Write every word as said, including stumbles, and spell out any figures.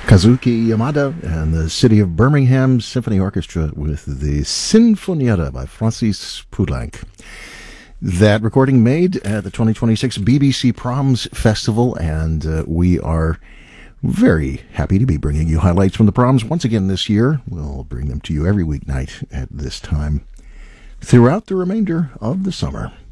Kazuki Yamada and the City of Birmingham Symphony Orchestra with the Sinfonietta by Francis Poulenc. That recording made at the twenty twenty-six B B C Proms Festival, and uh, we are very happy to be bringing you highlights from the proms once again this year. We'll bring them to you every weeknight at this time throughout the remainder of the summer.